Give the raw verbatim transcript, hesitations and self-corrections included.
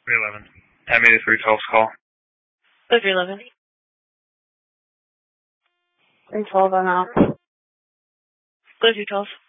three eleven. Have me the three twelve's call. Oh, three eleven. three twelve, I'm out. Go three twelve.